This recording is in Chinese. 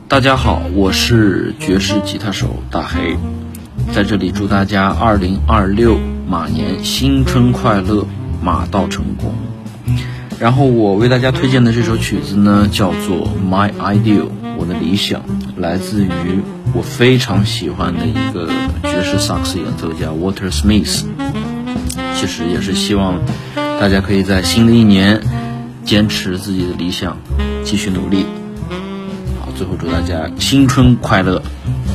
大家好，我是爵士吉他手大黑，在这里祝大家2026马年新春快乐，马到成功。然后我为大家推荐的这首曲子呢，叫做 My Ideal， 我的理想，来自于我非常喜欢的一个爵士萨克斯演奏家 Walter Smith。其实也是希望大家可以在新的一年坚持自己的理想，继续努力。好，最后祝大家新春快乐。